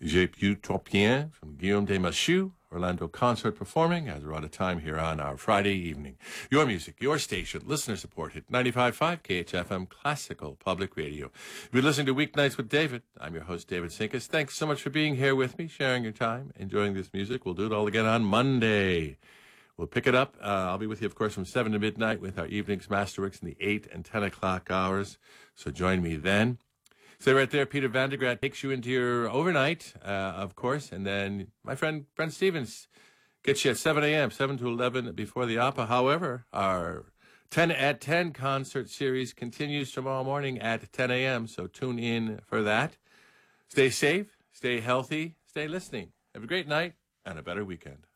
J'ai pu trop bien from Guillaume Desmachoux, Orlando Concert performing as we're out of time here on our Friday evening. Your music, your station, listener supported, 95.5 KHFM Classical Public Radio. You're listening to Weeknights with David. I'm your host, David Sinkus. Thanks so much for being here with me, sharing your time, enjoying this music. We'll do it all again on Monday. We'll pick it up. I'll be with you, of course, from 7 to midnight with our evenings masterworks in the 8 and 10 o'clock hours. So join me then. Stay right there. Peter Vandergraat takes you into your overnight, of course. And then my friend Brent Stevens gets you at 7 a.m., 7 to 11 before the opera. However, our 10 at 10 concert series continues tomorrow morning at 10 a.m., so tune in for that. Stay safe, stay healthy, stay listening. Have a great night and a better weekend.